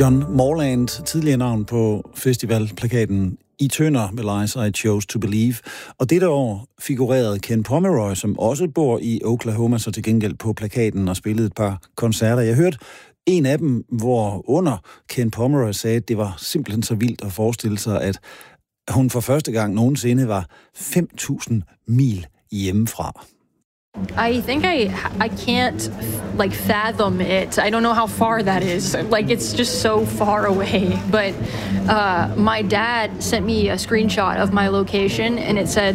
John Morland, tidligere navn på festivalplakaten I Tønder med Lies I Chose to Believe. Og dette år figurerede Ken Pomeroy, som også bor i Oklahoma, så til gengæld på plakaten og spillede et par koncerter. Jeg hørte en af dem, hvor under Ken Pomeroy sagde, at det var simpelthen så vildt at forestille sig, at hun for første gang nogensinde var 5.000 mil hjemmefra. I think I can't like fathom it. I don't know how far that is. Like it's just so far away. But my dad sent me a screenshot of my location, and it said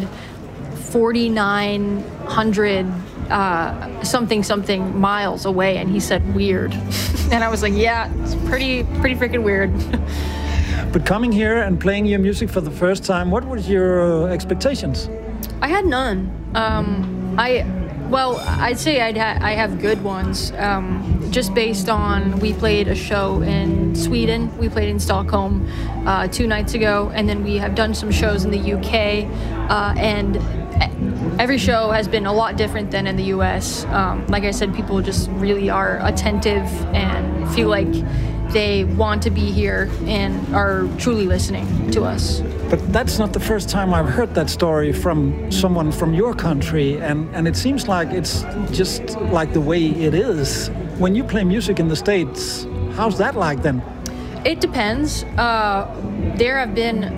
4,900 something miles away, and he said weird, and I was like, yeah, it's pretty freaking weird. But coming here and playing your music for the first time, what were your expectations? I had none. I'd say I have good ones, just based on, we played a show in Sweden, we played in Stockholm 2 nights ago, and then we have done some shows in the UK, and every show has been a lot different than in the US. Like I said, people just really are attentive and feel like they want to be here and are truly listening to us. But that's not the first time I've heard that story from someone from your country, and it seems like it's just like the way it is. When you play music in the States, how's that like then? It depends. There have been